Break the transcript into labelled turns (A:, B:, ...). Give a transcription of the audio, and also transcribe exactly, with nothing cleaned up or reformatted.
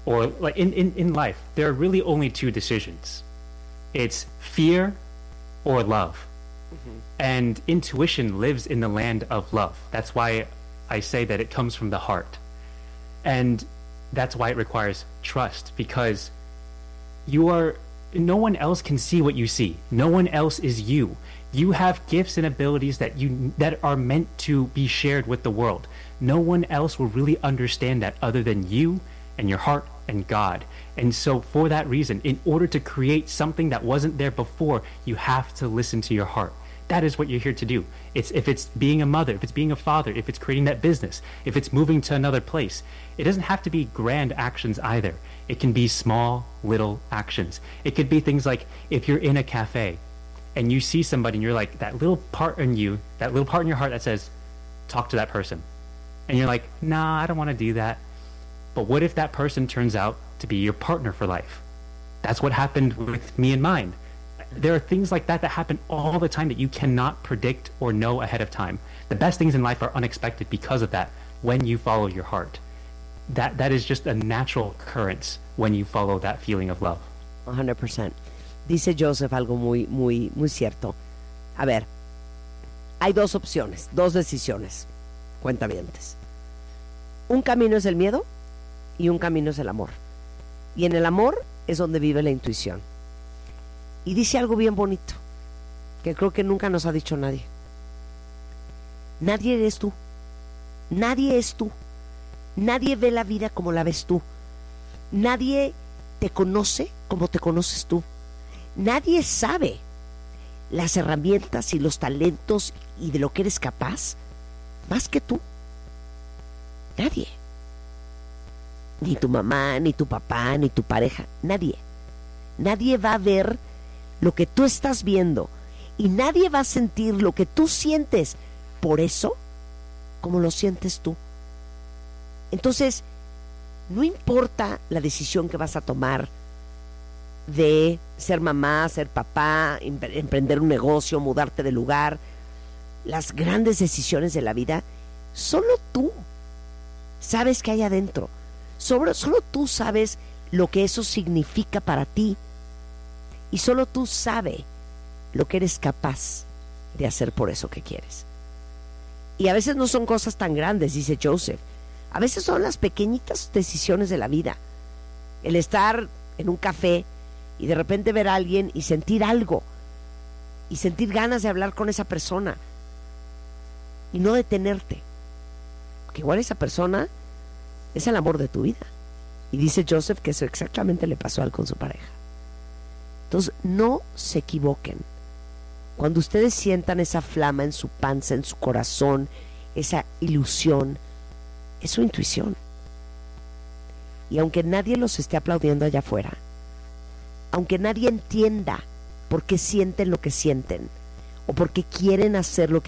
A: or like in, in, in life, there are really only two decisions. It's fear or love. Mm-hmm. And intuition lives in the land of love. That's why I say that it comes from the heart. And that's why it requires trust, because you are, no one else can see what you see. No one else is you. You have gifts and abilities that you that are meant to be shared with the world. No one else will really understand that other than you and your heart and God. And so for that reason, in order to create something that wasn't there before, you have to listen to your heart. That is what you're here to do. It's if it's being a mother, if it's being a father, if it's creating that business, if it's moving to another place. It doesn't have to be grand actions either. It can be small, little actions. It could be things like if you're in a cafe and you see somebody and you're like, that little part in you, that little part in your heart that says, talk to that person. And you're like, nah, I don't want to do that. But what if that person turns out to be your partner for life? That's what happened with me and mine. There are things like that that happen all the time that you cannot predict or know ahead of time. The best things in life are unexpected because of that, when you follow your heart. That that is just a natural occurrence when you follow that feeling of love.
B: one hundred percent. Dice Joseph algo muy, muy, muy cierto. A ver, hay dos opciones, dos decisiones, cuentavientes. Un camino es el miedo y un camino es el amor. Y en el amor es donde vive la intuición. Y dice algo bien bonito, que creo que nunca nos ha dicho nadie. Nadie eres tú. Nadie es tú. Nadie ve la vida como la ves tú. Nadie te conoce como te conoces tú. Nadie sabe las herramientas y los talentos y de lo que eres capaz más que tú. Nadie. Ni tu mamá, ni tu papá, ni tu pareja. Nadie. Nadie va a ver lo que tú estás viendo y nadie va a sentir lo que tú sientes. Por eso, como lo sientes tú. Entonces, no importa la decisión que vas a tomar de ser mamá, ser papá, emprender un negocio, mudarte de lugar, las grandes decisiones de la vida, solo tú sabes qué hay adentro. Solo, solo tú sabes lo que eso significa para ti. Y solo tú sabes lo que eres capaz de hacer por eso que quieres. Y a veces no son cosas tan grandes, dice Joseph. A veces son las pequeñitas decisiones de la vida. El estar en un café y de repente ver a alguien y sentir algo. Y sentir ganas de hablar con esa persona. Y no detenerte. Porque igual esa persona es el amor de tu vida. Y dice Joseph que eso exactamente le pasó a él con su pareja. Entonces, no se equivoquen. Cuando ustedes sientan esa flama en su panza, en su corazón, esa ilusión, es su intuición. Y aunque nadie los esté aplaudiendo allá afuera, aunque nadie entienda por qué sienten lo que sienten, o por qué quieren hacer lo que